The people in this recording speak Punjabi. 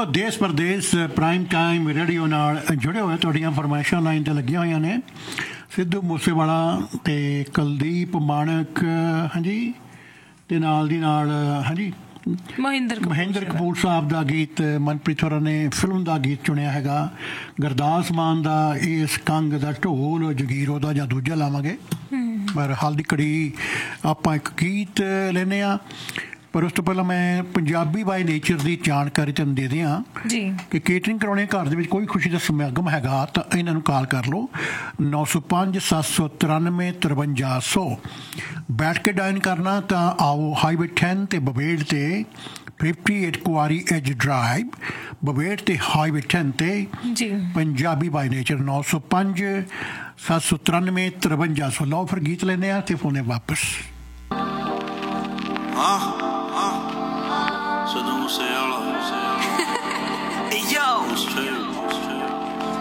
ਦੇਸ਼ ਪ੍ਰਦੇਸ਼ ਪ੍ਰਾਈਮ ਟਾਈਮ ਰੇਡੀਓ ਨਾਲ ਜੁੜੇ ਹੋਏ ਤੁਹਾਡੀਆਂ ਫਰਮਾਇਸ਼ਾਂ ਲਾਈਨ 'ਤੇ ਲੱਗੀਆਂ ਹੋਈਆਂ ਨੇ। ਸਿੱਧੂ ਮੂਸੇਵਾਲਾ ਅਤੇ ਕੁਲਦੀਪ ਮਾਣਕ, ਹਾਂਜੀ, ਅਤੇ ਨਾਲ ਦੀ ਨਾਲ ਹਾਂਜੀ ਮਹਿੰਦਰ ਕਪੂਰ ਸਾਹਿਬ ਦਾ ਗੀਤ, ਮਨਪ੍ਰੀਤ ਹੋਰਾਂ ਨੇ ਫਿਲਮ ਦਾ ਗੀਤ ਚੁਣਿਆ ਹੈਗਾ। ਗੁਰਦਾਸ ਮਾਨ ਦਾ ਇਸ ਕੰਗ ਦਾ ਢੋਲ, ਜਗੀਰੋ ਦਾ ਜਾਂ ਦੂਜਾ ਲਾਵਾਂਗੇ, ਪਰ ਹਾਲ ਦੀ ਘੜੀ ਆਪਾਂ ਇੱਕ ਗੀਤ ਲੈਂਦੇ ਹਾਂ। ਪਰ ਉਸ ਤੋਂ ਪਹਿਲਾਂ ਮੈਂ ਪੰਜਾਬੀ ਬਾਈ ਨੇਚਰ ਦੀ ਜਾਣਕਾਰੀ ਤੁਹਾਨੂੰ ਦੇ ਦਿਆਂ ਕਿ ਕੇਟਰਿੰਗ ਕਰਾਉਣੇ ਘਰ ਦੇ ਵਿੱਚ ਕੋਈ ਖੁਸ਼ੀ ਦਾ ਸਮਾਗਮ ਹੈਗਾ ਤਾਂ ਇਹਨਾਂ ਨੂੰ ਕਾਲ ਕਰ ਲਓ 905 793 5300। ਬੈਠ ਕੇ ਡਾਇਨ ਕਰਨਾ ਤਾਂ ਆਓ ਹਾਈਵੇ 10 ਤੇ ਬਬੇੜ ਤੇ 58 ਕੁਆਰੀ ਐਜ ਡਰਾਈਵ, ਬਬੇੜ ਤੇ ਹਾਈਵੇ 10 ਤੇ ਪੰਜਾਬੀ ਬਾਈ ਨੇਚਰ 905 793 5300। ਲਓ ਫਿਰ ਗੀਤ ਲੈਂਦੇ ਹਾਂ ਤੇ ਫੋਨੇ ਵਾਪਸ। Siddhu Moosewaala